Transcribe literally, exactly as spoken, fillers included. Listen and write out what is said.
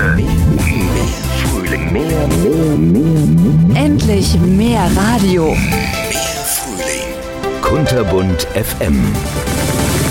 Mehr, mehr Frühling. Mehr, mehr, mehr, mehr. Endlich mehr Radio. Mehr Frühling. Kunterbunt F M.